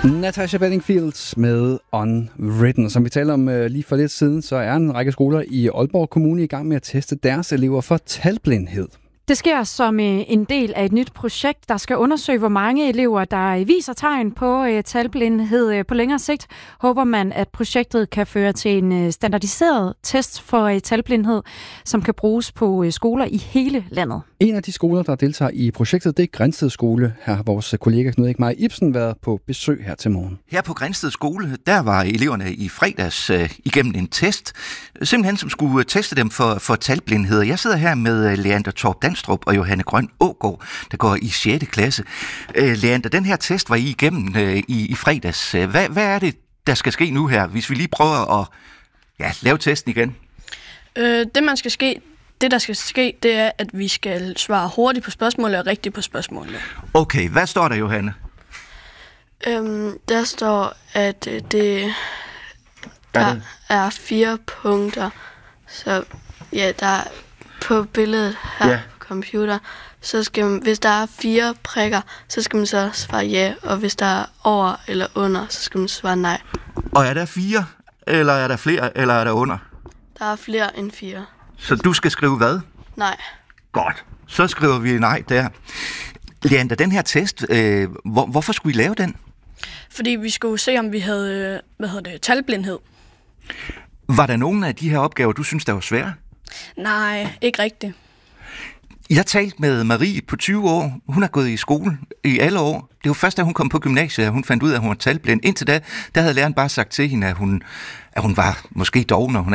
Natasha Bedingfield med Unwritten. Som vi talte om lige for lidt siden, så er en række skoler i Aalborg Kommune i gang med at teste deres elever for talblindhed. Det sker som en del af et nyt projekt, der skal undersøge, hvor mange elever, der viser tegn på talblindhed på længere sigt. Håber man, at projektet kan føre til en standardiseret test for talblindhed, som kan bruges på skoler i hele landet. En af de skoler, der deltager i projektet, det er Grindsted Skole. Her har vores kollega Knud Ekmar Ibsen været på besøg her til morgen. Her på Grindsted Skole, der var eleverne i fredags igennem en test, simpelthen som skulle teste dem for talblindhed. Jeg sidder her med Leander Torp Danstrup og Johanne Grøn Ågaard, der går i 6. klasse. Leander, den her test var I igennem i fredags. Hvad er det, der skal ske nu her, hvis vi lige prøver at lave testen igen? Det, der skal ske, det er, at vi skal svare hurtigt på spørgsmålet og rigtigt på spørgsmålet. Okay, hvad står der, Johanne? Der står, at der er 4 punkter. Så ja, der er på billedet her på computer, så skal man, hvis der er 4 prikker, så skal man så svare ja, og hvis der er over eller under, så skal man svare nej. Og er der 4, eller er der flere, eller er der under? Der er flere end 4. Så du skal skrive hvad? Nej. Godt, så skriver vi nej der. Leander, den her test, hvorfor skulle I lave den? Fordi vi skulle se, om vi havde talblindhed. Var der nogen af de her opgaver, du synes, der var svære? Nej, ikke rigtigt. Jeg talte med Marie på 20 år. Hun har gået i skole i alle år. Det var først, da hun kom på gymnasiet, at hun fandt ud af, at hun var talblind. Indtil da havde læreren bare sagt til hende, at hun var måske doven, når hun